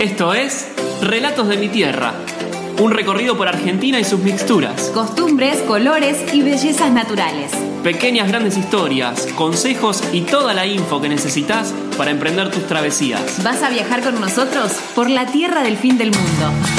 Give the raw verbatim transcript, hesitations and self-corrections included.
Esto es Relatos de mi Tierra, un recorrido por Argentina y sus mixturas. Costumbres, colores y bellezas naturales. Pequeñas grandes historias, consejos y toda la info que necesitas para emprender tus travesías. ¿Vas a viajar con nosotros por la tierra del fin del mundo?